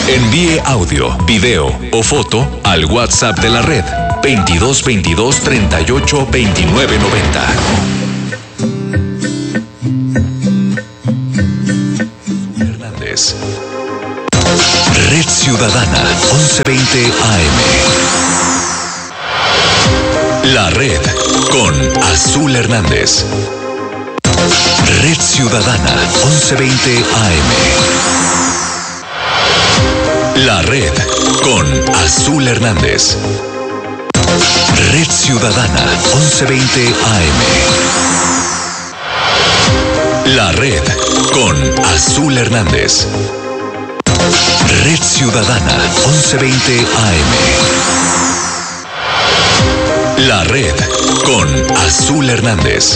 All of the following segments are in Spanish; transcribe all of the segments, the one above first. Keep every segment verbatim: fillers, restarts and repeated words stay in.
Envíe audio, video o foto al WhatsApp de la red veintidós veintidós treinta y ocho veintinueve noventa. Hernández. Red Ciudadana once veinte A M. La Red con Azul Hernández. Red Ciudadana once veinte A M. La Red con Azul Hernández. Red Ciudadana once veinte A M. La Red con Azul Hernández. Red Ciudadana once veinte A M. La Red con Azul Hernández.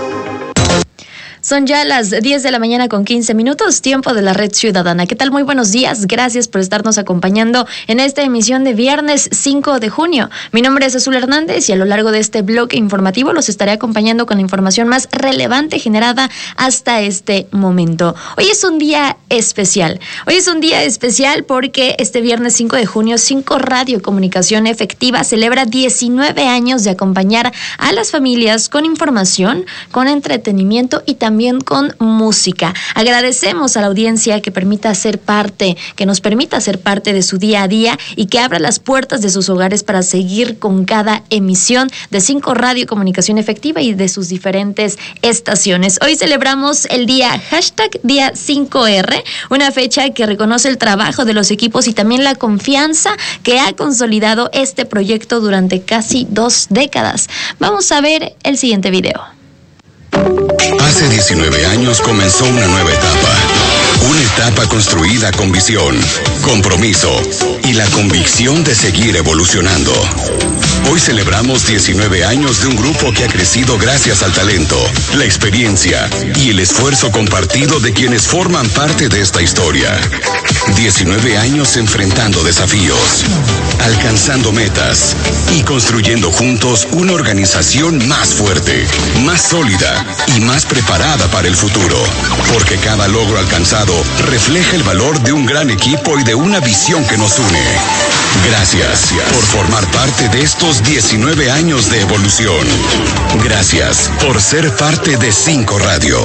Son ya las diez de la mañana con quince minutos, tiempo de la Red Ciudadana. ¿Qué tal? Muy buenos días. Gracias por estarnos acompañando en esta emisión de viernes cinco de junio. Mi nombre es Azul Hernández y a lo largo de este bloque informativo los estaré acompañando con la información más relevante generada hasta este momento. Hoy es un día especial. Hoy es un día especial porque este viernes cinco de junio, cinco Radio Comunicación Efectiva celebra diecinueve años de acompañar a las familias con información, con entretenimiento y también También con música. Agradecemos a la audiencia que permita ser parte, que nos permita ser parte de su día a día y que abra las puertas de sus hogares para seguir con cada emisión de cinco Radio Comunicación Efectiva y de sus diferentes estaciones. Hoy celebramos el día hashtag día cinco erre, una fecha que reconoce el trabajo de los equipos y también la confianza que ha consolidado este proyecto durante casi dos décadas. Vamos a ver el siguiente video. Hace diecinueve años comenzó una nueva etapa. Una etapa construida con visión, compromiso y la convicción de seguir evolucionando. Hoy celebramos diecinueve años de un grupo que ha crecido gracias al talento, la experiencia y el esfuerzo compartido de quienes forman parte de esta historia. diecinueve años enfrentando desafíos, alcanzando metas y construyendo juntos una organización más fuerte, más sólida y más preparada para el futuro. Porque cada logro alcanzado refleja el valor de un gran equipo y de una visión que nos une. Gracias por formar parte de estos diecinueve años de evolución. Gracias por ser parte de cinco Radio.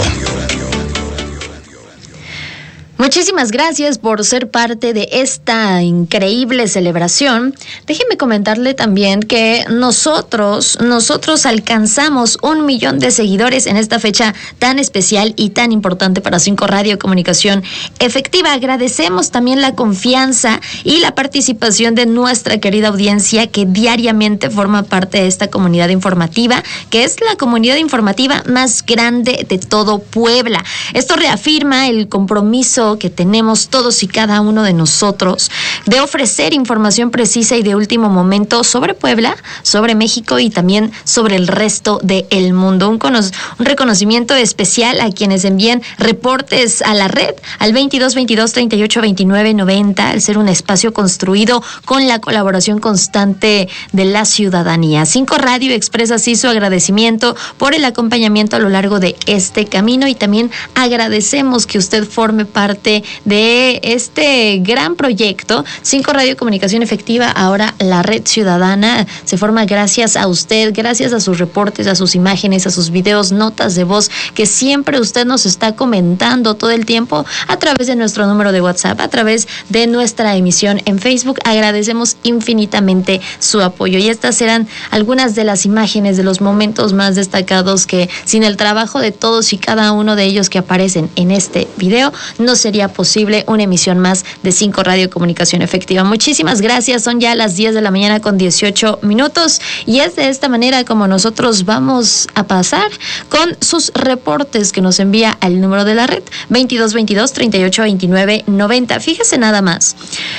Muchísimas gracias por ser parte de esta increíble celebración. Déjenme comentarle también que nosotros, nosotros alcanzamos un millón de seguidores en esta fecha tan especial y tan importante para cinco Radio Comunicación Efectiva. Agradecemos también la confianza y la participación de nuestra querida audiencia que diariamente forma parte de esta comunidad informativa, que es la comunidad informativa más grande de todo Puebla. Esto reafirma el compromiso que tenemos todos y cada uno de nosotros de ofrecer información precisa y de último momento sobre Puebla, sobre México y también sobre el resto del mundo. Un, cono- un reconocimiento especial a quienes envían reportes a la red al veintidós veintidós treinta y ocho veintinueve noventa, al ser un espacio construido con la colaboración constante de la ciudadanía. cinco Radio expresa así su agradecimiento por el acompañamiento a lo largo de este camino y también agradecemos que usted forme parte de este gran proyecto. cinco Radio Comunicación Efectiva, ahora la Red Ciudadana, se forma gracias a usted, gracias a sus reportes, a sus imágenes, a sus videos, notas de voz que siempre usted nos está comentando todo el tiempo a través de nuestro número de WhatsApp, a través de nuestra emisión en Facebook. Agradecemos infinitamente su apoyo y estas serán algunas de las imágenes de los momentos más destacados que sin el trabajo de todos y cada uno de ellos que aparecen en este video no sería posible una emisión más de cinco Radio Comunicación Efectiva. Muchísimas gracias, son ya las diez de la mañana con dieciocho minutos y es de esta manera como nosotros vamos a pasar con sus reportes que nos envía al número de la red veintidós veintidós treinta y ocho veintinueve noventa. Fíjese nada más.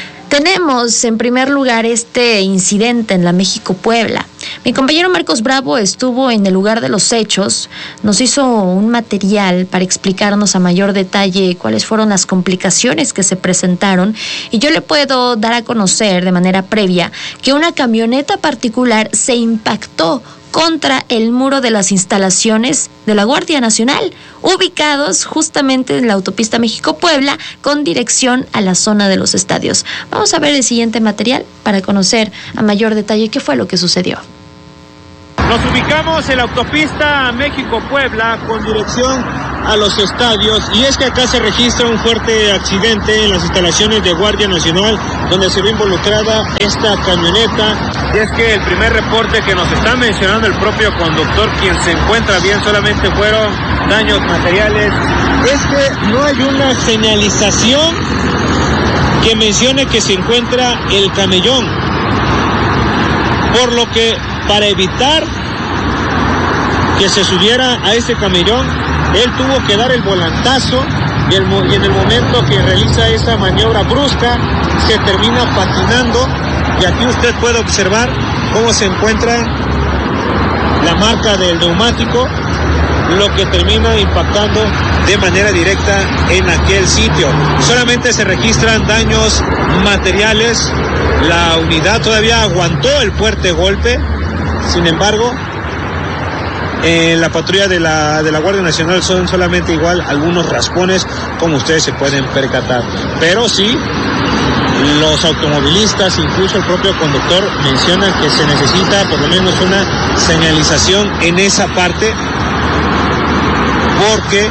Tenemos en primer lugar este incidente en la México-Puebla. Mi compañero Marcos Bravo estuvo en el lugar de los hechos, nos hizo un material para explicarnos a mayor detalle cuáles fueron las complicaciones que se presentaron y yo le puedo dar a conocer de manera previa que una camioneta particular se impactó contra el muro de las instalaciones de la Guardia Nacional, ubicados justamente en la autopista México-Puebla, con dirección a la zona de los estadios. Vamos a ver el siguiente material para conocer a mayor detalle qué fue lo que sucedió. Nos ubicamos en la autopista México-Puebla con dirección a los estadios, y es que acá se registra un fuerte accidente en las instalaciones de Guardia Nacional, donde se ve involucrada esta camioneta. Y es que el primer reporte que nos está mencionando el propio conductor, quien se encuentra bien, solamente fueron daños materiales. Es que no hay una señalización que mencione que se encuentra el camellón, por lo que para evitar que se subiera a ese camellón, él tuvo que dar el volantazo, y, el, y en el momento que realiza esa maniobra brusca se termina patinando, y aquí usted puede observar cómo se encuentra la marca del neumático, lo que termina impactando de manera directa en aquel sitio. Solamente se registran daños materiales. La unidad todavía aguantó el fuerte golpe. Sin embargo, en la patrulla de la, de la Guardia Nacional son solamente igual algunos raspones, como ustedes se pueden percatar. Pero sí, los automovilistas, incluso el propio conductor, mencionan que se necesita por lo menos una señalización en esa parte, porque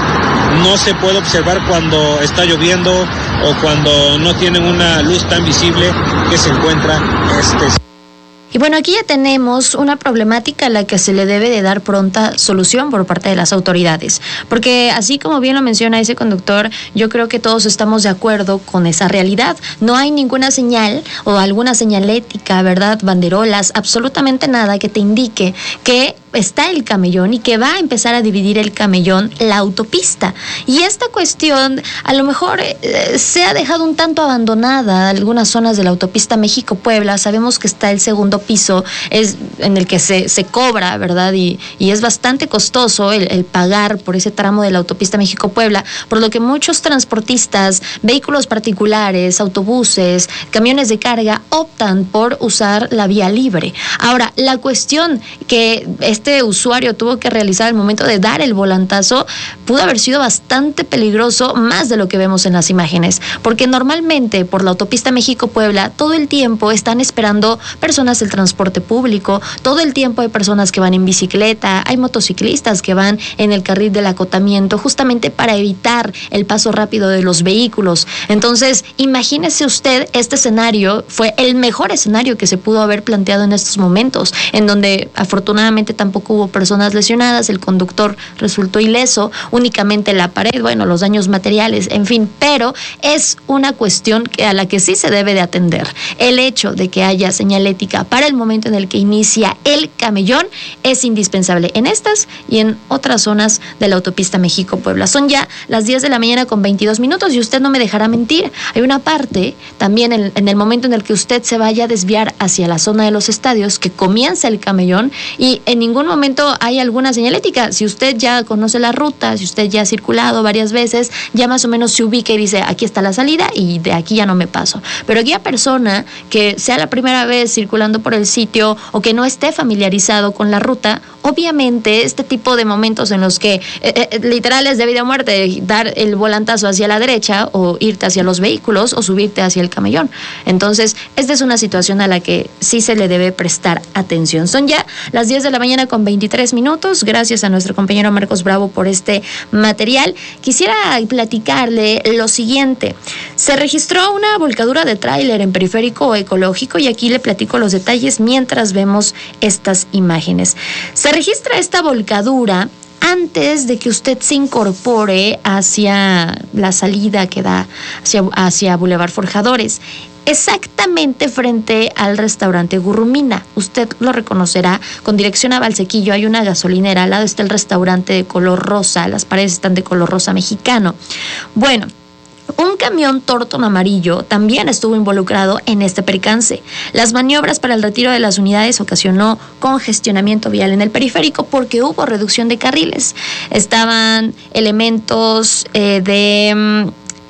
no se puede observar cuando está lloviendo o cuando no tienen una luz tan visible que se encuentra este. Y bueno, aquí ya tenemos una problemática a la que se le debe de dar pronta solución por parte de las autoridades, porque así como bien lo menciona ese conductor, yo creo que todos estamos de acuerdo con esa realidad. No hay ninguna señal o alguna señalética, ¿verdad? Banderolas, absolutamente nada que te indique que está el camellón y que va a empezar a dividir el camellón la autopista. Y esta cuestión a lo mejor eh, se ha dejado un tanto abandonada algunas zonas de la autopista México-Puebla. Sabemos que está el segundo piso, es en el que se, se cobra, ¿verdad? Y, y es bastante costoso el, el pagar por ese tramo de la autopista México-Puebla, por lo que muchos transportistas, vehículos particulares, autobuses, camiones de carga optan por usar la vía libre. Ahora, la cuestión que este usuario tuvo que realizar al momento de dar el volantazo pudo haber sido bastante peligroso, más de lo que vemos en las imágenes, porque normalmente por la autopista México-Puebla todo el tiempo están esperando personas del transporte público, todo el tiempo hay personas que van en bicicleta, hay motociclistas que van en el carril del acotamiento justamente para evitar el paso rápido de los vehículos. Entonces, imagínese usted, este escenario fue el mejor escenario que se pudo haber planteado en estos momentos, en donde afortunadamente tampoco hubo personas lesionadas, el conductor resultó ileso, únicamente la pared, bueno, los daños materiales, en fin, pero es una cuestión que a la que sí se debe de atender. El hecho de que haya señalética para el momento en el que inicia el camellón es indispensable en estas y en otras zonas de la autopista México-Puebla. Son ya las diez de la mañana con veintidós minutos y usted no me dejará mentir. Hay una parte también en, en el momento en el que usted se vaya a desviar hacia la zona de los estadios que comienza el camellón y en ningún momento hay alguna señalética. Si usted ya conoce la ruta, si usted ya ha circulado varias veces, ya más o menos se ubica y dice, aquí está la salida y de aquí ya no me paso. Pero aquella persona que sea la primera vez circulando por el sitio o que no esté familiarizado con la ruta, obviamente este tipo de momentos en los que eh, eh, literal es de vida o muerte, dar el volantazo hacia la derecha o irte hacia los vehículos o subirte hacia el camellón. Entonces, esta es una situación a la que sí se le debe prestar atención. Son ya las diez de la mañana con veintitrés minutos. Gracias a nuestro compañero Marcos Bravo por este material. Quisiera platicarle lo siguiente. Se registró una volcadura de tráiler en Periférico Ecológico y aquí le platico los detalles mientras vemos estas imágenes. Se registra esta volcadura antes de que usted se incorpore hacia la salida que da hacia, hacia Boulevard Forjadores, exactamente frente al restaurante Gurrumina. Usted lo reconocerá, con dirección a Valsequillo hay una gasolinera, al lado está el restaurante de color rosa, las paredes están de color rosa mexicano. Bueno, un camión Torton amarillo también estuvo involucrado en este percance. Las maniobras para el retiro de las unidades ocasionó congestionamiento vial en el periférico porque hubo reducción de carriles. Estaban elementos eh, de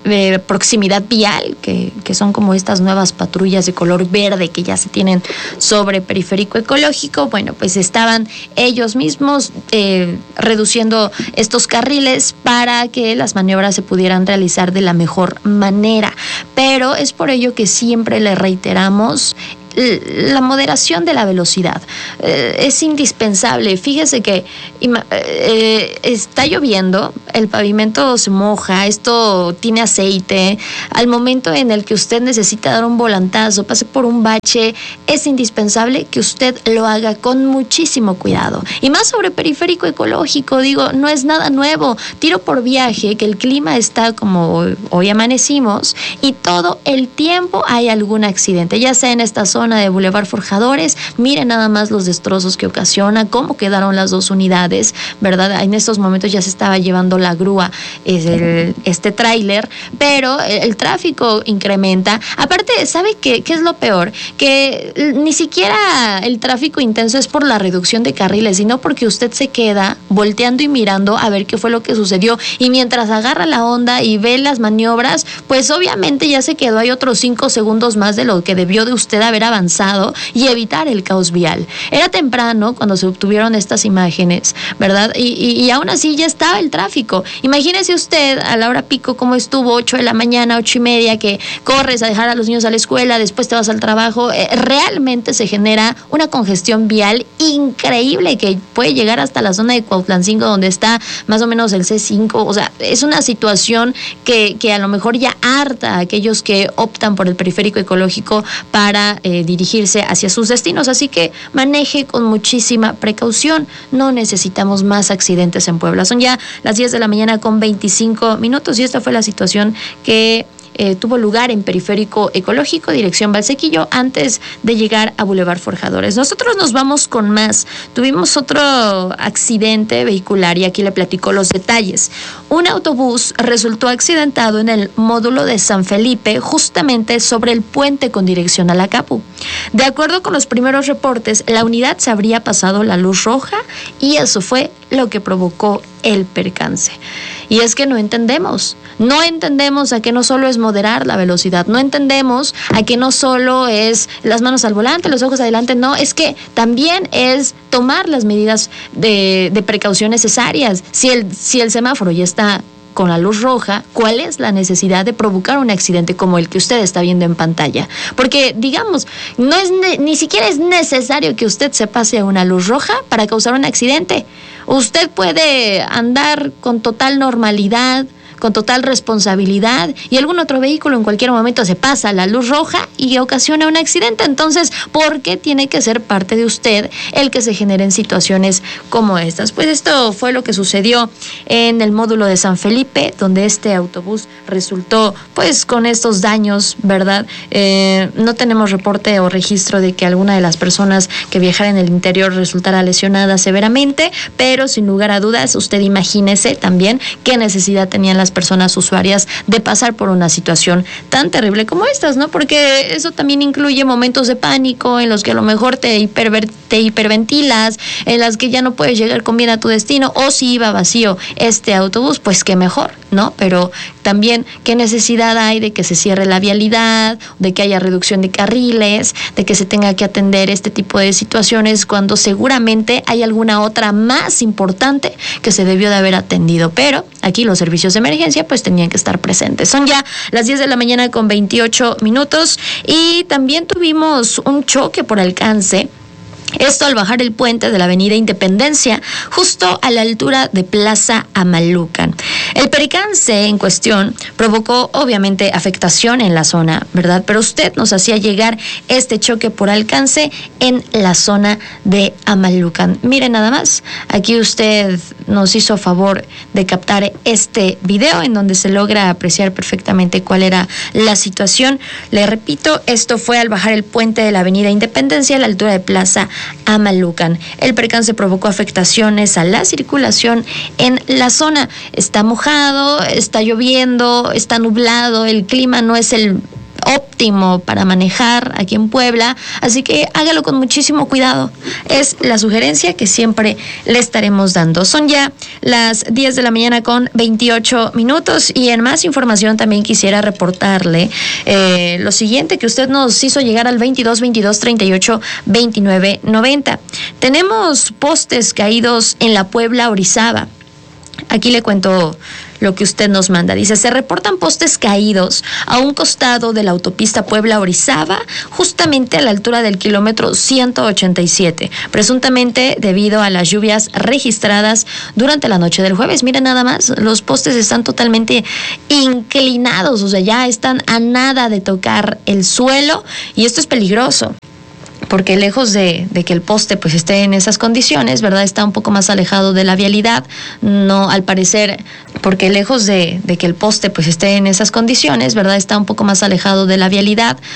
eh, proximidad vial, que, que son como estas nuevas patrullas de color verde que ya se tienen sobre Periférico Ecológico. Bueno, pues estaban ellos mismos eh, reduciendo estos carriles para que las maniobras se pudieran realizar de la mejor manera. Pero es por ello que siempre le reiteramos la moderación de la velocidad. Eh, es indispensable. Fíjese que eh, está lloviendo, el pavimento se moja, esto tiene aceite. Al momento en el que usted necesita dar un volantazo, pase por un bache, es indispensable que usted lo haga con muchísimo cuidado. Y más sobre Periférico Ecológico, digo, no es nada nuevo. Tiro por viaje, que el clima está como hoy, hoy amanecimos, y todo el tiempo hay algún accidente, ya sea en esta zona de Boulevard Forjadores. Miren nada más los destrozos que ocasiona, cómo quedaron las dos unidades, ¿verdad? En estos momentos ya se estaba llevando la grúa, es el, este tráiler, pero el, el tráfico incrementa. Aparte, ¿sabe qué, qué es lo peor? Que ni siquiera el tráfico intenso es por la reducción de carriles, sino porque usted se queda volteando y mirando a ver qué fue lo que sucedió, y mientras agarra la onda y ve las maniobras, pues obviamente ya se quedó ahí otros cinco segundos más de lo que debió de usted haber avanzado y evitar el caos vial. Era temprano cuando se obtuvieron estas imágenes, ¿verdad? Y, y, y aún así ya estaba el tráfico. Imagínese usted a la hora pico cómo estuvo, ocho de la mañana, ocho y media, que corres a dejar a los niños a la escuela, después te vas al trabajo. Eh, realmente se genera una congestión vial increíble que puede llegar hasta la zona de Cuautlancingo, donde está más o menos el C cinco. O sea, es una situación que, que a lo mejor ya harta a aquellos que optan por el Periférico Ecológico para eh, dirigirse hacia sus destinos, así que maneje con muchísima precaución. No necesitamos más accidentes en Puebla. Son ya las diez de la mañana con veinticinco minutos y esta fue la situación que Eh, tuvo lugar en Periférico Ecológico, dirección Valsequillo, antes de llegar a Boulevard Forjadores. Nosotros nos vamos con más. Tuvimos otro accidente vehicular y aquí le platico los detalles. Un autobús resultó accidentado en el módulo de San Felipe, justamente sobre el puente con dirección a la Capu. De acuerdo con los primeros reportes, la unidad se habría pasado la luz roja y eso fue lo que provocó el percance. Y es que no entendemos, no entendemos a que no solo es moderar la velocidad, no entendemos a que no solo es las manos al volante, los ojos adelante, no, es que también es tomar las medidas de, de precaución necesarias. Si el, si el semáforo ya está con la luz roja, ¿cuál es la necesidad de provocar un accidente como el que usted está viendo en pantalla? Porque, digamos, no es ne- ni siquiera es necesario que usted se pase a una luz roja para causar un accidente. Usted puede andar con total normalidad, con total responsabilidad, y algún otro vehículo en cualquier momento se pasa la luz roja y ocasiona un accidente. Entonces, ¿por qué tiene que ser parte de usted el que se generen situaciones como estas? Pues esto fue lo que sucedió en el módulo de San Felipe, donde este autobús resultó pues con estos daños, ¿verdad? Eh, no tenemos reporte o registro de que alguna de las personas que viajara en el interior resultara lesionada severamente, pero sin lugar a dudas, usted imagínese también qué necesidad tenían las personas usuarias de pasar por una situación tan terrible como estas, ¿no? Porque eso también incluye momentos de pánico en los que a lo mejor te, hiperver- te hiperventilas, en las que ya no puedes llegar con bien a tu destino, o si iba vacío este autobús, pues qué mejor, ¿no? Pero también qué necesidad hay de que se cierre la vialidad, de que haya reducción de carriles, de que se tenga que atender este tipo de situaciones cuando seguramente hay alguna otra más importante que se debió de haber atendido. Pero aquí los servicios de emergencia pues tenían que estar presentes. Son ya las diez de la mañana con veintiocho minutos y también tuvimos un choque por alcance. Esto al bajar el puente de la avenida Independencia, justo a la altura de Plaza Amalucan. El percance en cuestión provocó obviamente afectación en la zona, ¿verdad? Pero usted nos hacía llegar este choque por alcance en la zona de Amalucan. Mire nada más, aquí usted nos hizo favor de captar este video en donde se logra apreciar perfectamente cuál era la situación. Le repito, esto fue al bajar el puente de la avenida Independencia a la altura de Plaza Amalucan. El percance provocó afectaciones a la circulación en la zona. Está mojado, está lloviendo, está nublado, el clima no es el óptimo para manejar aquí en Puebla, así que hágalo con muchísimo cuidado. Es la sugerencia que siempre le estaremos dando. Son ya las diez de la mañana con veintiocho minutos y en más información también quisiera reportarle eh, lo siguiente que usted nos hizo llegar al veintidós veintidós treinta y ocho veintinueve noventa. Tenemos postes caídos en la Puebla Orizaba. Aquí le cuento lo que usted nos manda. Dice, se reportan postes caídos a un costado de la autopista Puebla-Orizaba, justamente a la altura del kilómetro ciento ochenta y siete, presuntamente debido a las lluvias registradas durante la noche del jueves. Miren nada más, los postes están totalmente inclinados, o sea, ya están a nada de tocar el suelo y esto es peligroso. Porque lejos de, de que el poste pues esté en esas condiciones, ¿verdad? Está un poco más alejado de la vialidad, no, al parecer, porque lejos de, de que el poste pues esté en esas condiciones, ¿verdad? Está un poco más alejado de la vialidad,